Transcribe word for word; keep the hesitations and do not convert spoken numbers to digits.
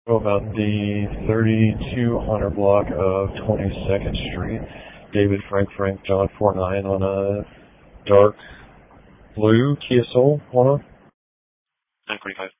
About the thirty-two hundred block of twenty-second Street. David Frank Frank John four nine on a dark blue Kia Soul. one oh. nine forty-five.